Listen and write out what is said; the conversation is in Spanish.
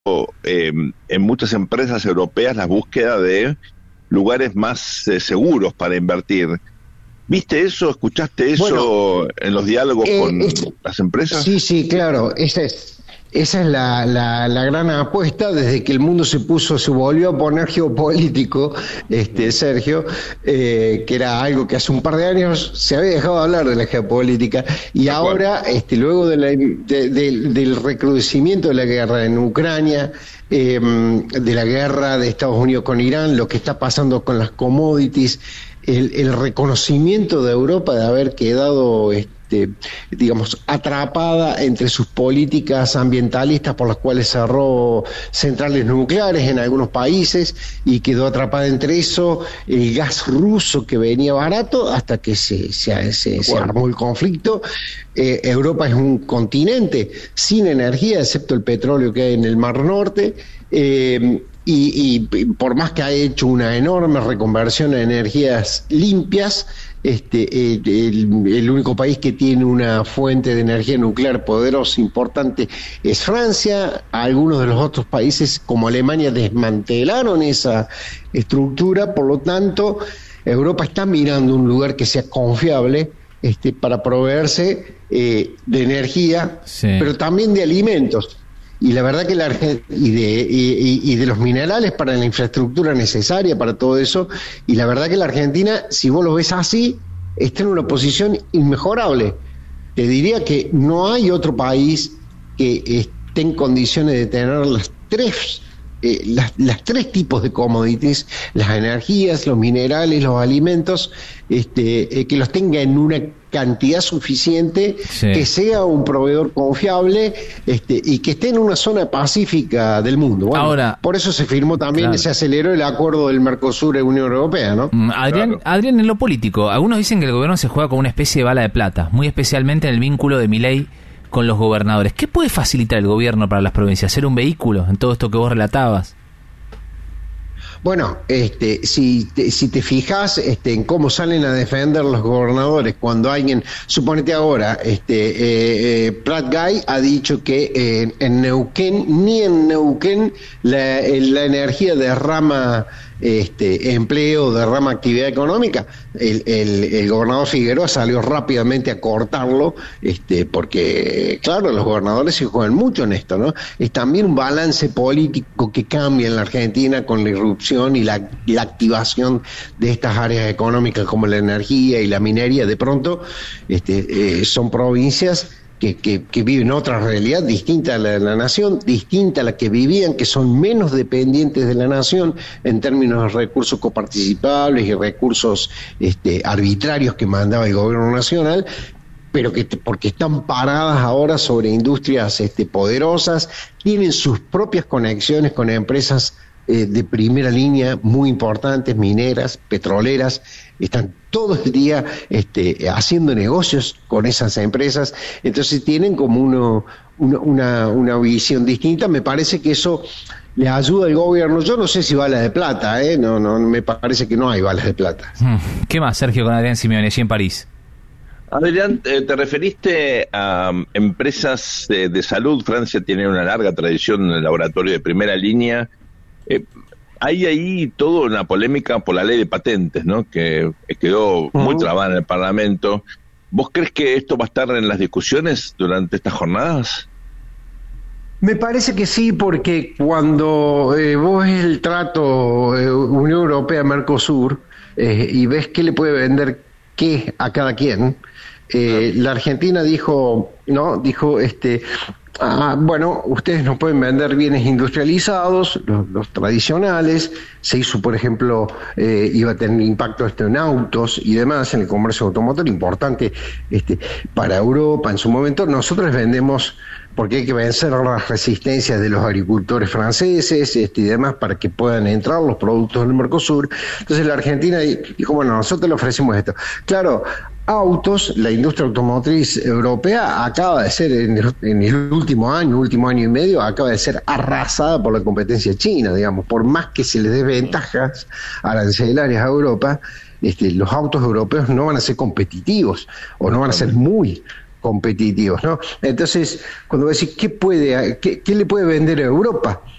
en muchas empresas europeas la búsqueda de lugares más seguros para invertir. ¿Viste eso? ¿Escuchaste eso en los diálogos con las empresas? Sí, sí, claro. Esa es la gran apuesta desde que el mundo se volvió a poner geopolítico, Sergio, que era algo que hace un par de años se había dejado de hablar de la geopolítica, y ahora, luego del recrudecimiento de la guerra en Ucrania, de la guerra de Estados Unidos con Irán, lo que está pasando con las commodities, el reconocimiento de Europa de haber quedado digamos, atrapada entre sus políticas ambientalistas por las cuales cerró centrales nucleares en algunos países y quedó atrapada entre eso, el gas ruso que venía barato hasta que se armó el conflicto. Europa es un continente sin energía, excepto el petróleo que hay en el Mar Norte, y por más que ha hecho una enorme reconversión a energías limpias, el único país que tiene una fuente de energía nuclear poderosa, importante, es Francia. Algunos de los otros países, como Alemania, desmantelaron esa estructura. Por lo tanto, Europa está mirando un lugar que sea confiable para proveerse de energía, sí, pero también de alimentos. Y la verdad que y de los minerales para la infraestructura necesaria para todo eso, y la verdad que la Argentina, si vos lo ves así, está en una posición inmejorable. Te diría que no hay otro país que esté en condiciones de tener las tres tipos de commodities, las energías, los minerales, los alimentos, que los tenga en una cantidad suficiente, sí, que sea un proveedor confiable, y que esté en una zona pacífica del mundo. Bueno, ahora, por eso se firmó también, claro, se aceleró el acuerdo del Mercosur y Unión Europea, ¿no? Adrián, en lo político, algunos dicen que el gobierno se juega con una especie de bala de plata, muy especialmente en el vínculo de Milei con los gobernadores. ¿Qué puede facilitar el gobierno para las provincias? ¿Ser un vehículo en todo esto que vos relatabas? Bueno, si te fijas en cómo salen a defender los gobernadores cuando alguien, suponete ahora, Prat Guy ha dicho que en Neuquén la energía derrama empleo, derrama actividad económica. El gobernador Figueroa salió rápidamente a cortarlo, porque claro, los gobernadores se juegan mucho en esto, ¿no? Es también un balance político que cambia en la Argentina con la irrupción y la activación de estas áreas económicas como la energía y la minería. De pronto son provincias que viven otra realidad distinta a la de la nación, distinta a la que vivían, que son menos dependientes de la nación en términos de recursos coparticipables y recursos arbitrarios que mandaba el gobierno nacional, pero porque están paradas ahora sobre industrias poderosas, tienen sus propias conexiones con empresas de primera línea muy importantes, mineras, petroleras, están todo el día haciendo negocios con esas empresas, entonces tienen como una visión distinta. Me parece que eso le ayuda al gobierno. Yo no sé si balas de plata, no, me parece que no hay balas de plata. ¿Qué más, Sergio, con Adrián Simeone, allí en París? Adrián, te referiste a empresas de salud. Francia tiene una larga tradición en el laboratorio de primera línea. Hay ahí toda una polémica por la ley de patentes, ¿no? Que quedó muy trabada en el Parlamento. ¿Vos crees que esto va a estar en las discusiones durante estas jornadas? Me parece que sí, porque cuando vos ves el trato Unión Europea-Mercosur y ves qué le puede vender qué a cada quien, la Argentina dijo, bueno, ustedes nos pueden vender bienes industrializados, los tradicionales. Se hizo, por ejemplo, iba a tener impacto en autos y demás, en el comercio automotor, importante para Europa en su momento. Nosotros les vendemos, porque hay que vencer las resistencias de los agricultores franceses y demás para que puedan entrar los productos del Mercosur. Entonces la Argentina dijo, bueno, nosotros le ofrecemos esto. Claro, autos, la industria automotriz europea acaba de ser, en el último año y medio, acaba de ser arrasada por la competencia china, digamos. Por más que se les dé ventajas arancelarias a Europa, los autos europeos no van a ser competitivos, o no van a ser muy competitivos, ¿no? Entonces, cuando vos decís, ¿qué le puede vender a Europa?